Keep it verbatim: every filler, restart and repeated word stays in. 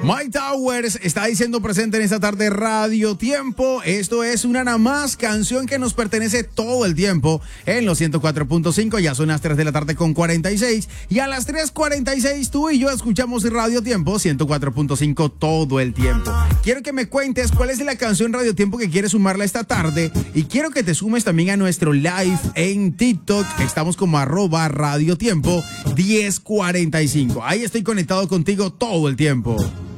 Mike Towers está diciendo presente en esta tarde Radio Tiempo. Esto es una nada más canción que nos pertenece todo el tiempo en los ciento cuatro punto cinco. Ya son las tres de la tarde con cuarenta y seis. Y a las tres cuarenta y seis tú y yo escuchamos Radio Tiempo ciento cuatro punto cinco todo el tiempo. Quiero que me cuentes cuál es la canción Radio Tiempo que quieres sumarla esta tarde. Y quiero que te sumes también a nuestro live en TikTok. Estamos como arroba Radio Tiempo diez cuarenta y cinco. Ahí estoy conectado contigo todo el tiempo.